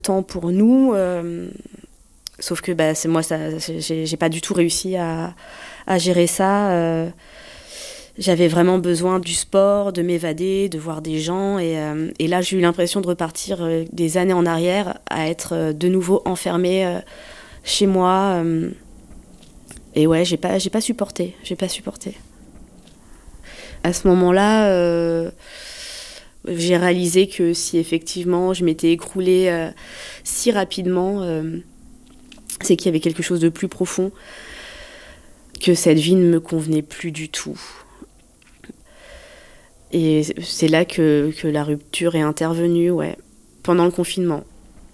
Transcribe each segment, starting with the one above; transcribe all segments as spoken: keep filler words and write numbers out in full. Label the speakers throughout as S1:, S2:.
S1: Temps pour nous, euh, sauf que bah, c'est moi, ça, j'ai, j'ai pas du tout réussi à, à gérer ça. Euh, j'avais vraiment besoin du sport, de m'évader, de voir des gens. Et, euh, et là, j'ai eu l'impression de repartir euh, des années en arrière, à être euh, de nouveau enfermée euh, chez moi. Euh, et ouais, j'ai pas, j'ai pas supporté. J'ai pas supporté. À ce moment-là, euh, j'ai réalisé que si effectivement je m'étais écroulée euh, si rapidement, euh, c'est qu'il y avait quelque chose de plus profond, que cette vie ne me convenait plus du tout. Et c'est là que, que la rupture est intervenue, ouais, pendant le confinement.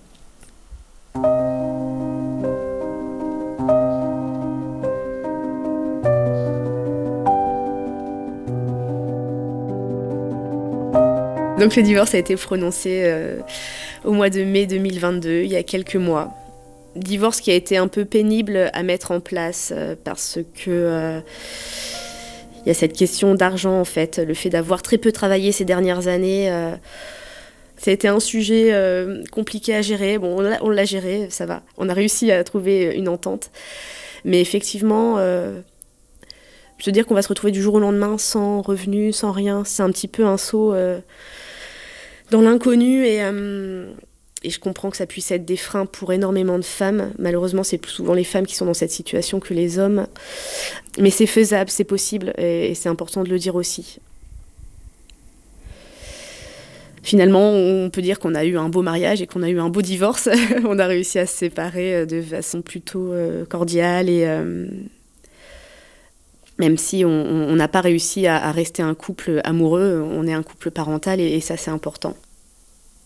S1: Donc le divorce a été prononcé euh, au mois de mai deux mille vingt-deux, il y a quelques mois. Divorce qui a été un peu pénible à mettre en place euh, parce que euh, il y a cette question d'argent en fait, le fait d'avoir très peu travaillé ces dernières années. Euh, ça a été un sujet euh, compliqué à gérer. Bon, on l'a, on l'a géré, ça va. On a réussi à trouver une entente. Mais effectivement, euh, je veux dire qu'on va se retrouver du jour au lendemain sans revenu, sans rien. C'est un petit peu un saut euh, dans l'inconnu et, euh, et je comprends que ça puisse être des freins pour énormément de femmes. Malheureusement, c'est plus souvent les femmes qui sont dans cette situation que les hommes. Mais c'est faisable, c'est possible et, et c'est important de le dire aussi. Finalement, on peut dire qu'on a eu un beau mariage et qu'on a eu un beau divorce. On a réussi à se séparer de façon plutôt euh, cordiale et euh, même si on n'a pas réussi à, à rester un couple amoureux, on est un couple parental et, et ça c'est important.